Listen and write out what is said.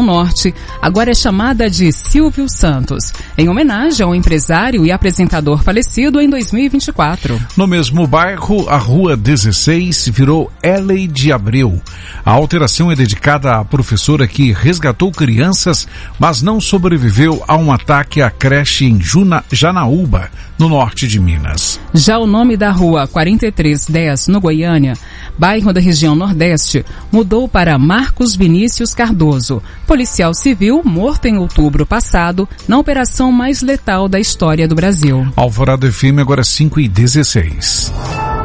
Norte, agora é chamada de Silvio Santos, em homenagem ao empresário e apresentador falecido em 2024. No mesmo bairro, a Rua 16 virou L de Abreu. A alteração é dedicada à professora que resgatou crianças, mas não sobreviveu a um ataque à creche em Janaúba, no norte de Minas. Já o nome da Rua 4310, no Goiânia, bairro da região Nordeste, mudou para Marcos Vinícius Cardoso, policial civil morto em outubro passado na operação mais letal da história do Brasil. Alvorada FM, agora 5h16.